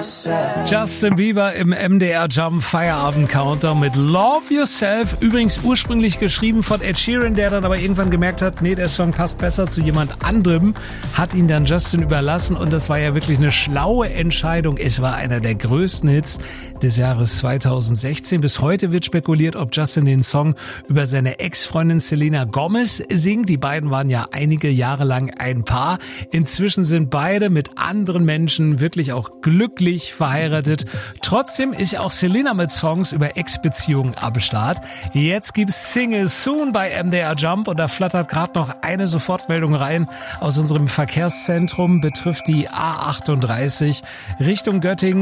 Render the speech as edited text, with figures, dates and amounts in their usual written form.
Justin Bieber im MDR Jump Feierabend Countdown mit Love Yourself. Übrigens ursprünglich geschrieben von Ed Sheeran, der dann aber irgendwann gemerkt hat, nee, der Song passt besser zu jemand anderem, hat ihn dann Justin überlassen und das war ja wirklich eine schlaue Entscheidung. Es war einer der größten Hits des Jahres 2016. Bis heute wird spekuliert, ob Justin den Song über seine Ex-Freundin Selena Gomez singt. Die beiden waren ja einige Jahre lang ein Paar. Inzwischen sind beide mit anderen Menschen wirklich auch glücklich verheiratet. Trotzdem ist ja auch Selena mit Songs über Ex-Beziehungen am Start. Jetzt gibt's Single Soon bei MDR Jump und da flattert gerade noch eine Sofortmeldung rein aus unserem Verkehrszentrum, betrifft die A38 Richtung Göttingen.